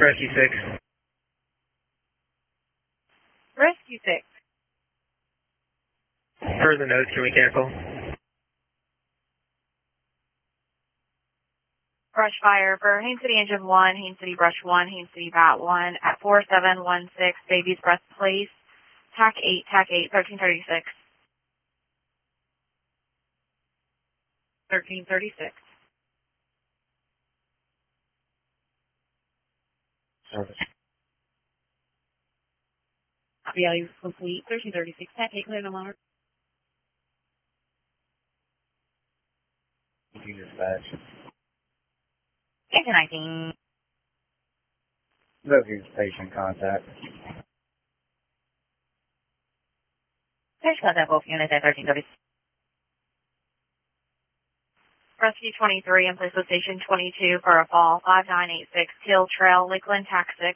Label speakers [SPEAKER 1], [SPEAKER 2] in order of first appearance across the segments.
[SPEAKER 1] Rescue 6.
[SPEAKER 2] Rescue 6.
[SPEAKER 1] Per the notes, can we cancel?
[SPEAKER 2] Brush fire for Haines City Engine 1, Haines City Brush 1, Haines City Bat 1 at 4716 Baby's Breath Place. TAC 8, 1336. 1336.
[SPEAKER 1] Service.
[SPEAKER 2] Reality complete. 1336. TAC 8, clear no longer.
[SPEAKER 1] Dispatch.
[SPEAKER 2] Engine 19.
[SPEAKER 1] Refuse patient contact.
[SPEAKER 2] Fish contact both units at 1336. Rescue 23 in place with Station 22 for a fall. 5986 Hill Trail, Lakeland, TAC 6.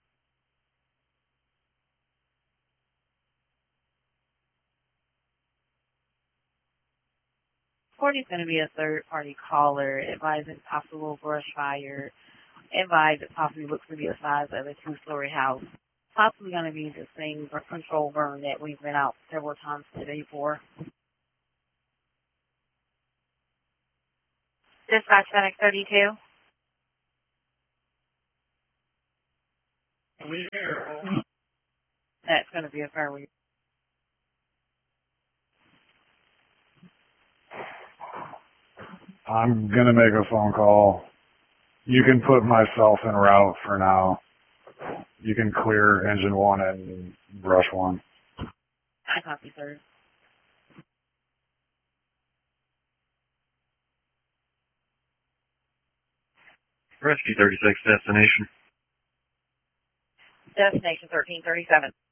[SPEAKER 2] Is going to be a third-party caller. Advising possible brush fire. Advise it possibly looks to be the size of a two-story house. Possibly going to be the same control burn that we've been out several times today for. Dispatch FedEx 32. That's going to be a fair week.
[SPEAKER 3] I'm going to make a phone call. You can put myself en route for now. You can clear engine 1 and brush 1.
[SPEAKER 2] I copy, sir.
[SPEAKER 4] Rescue 36, destination.
[SPEAKER 2] Destination 1337.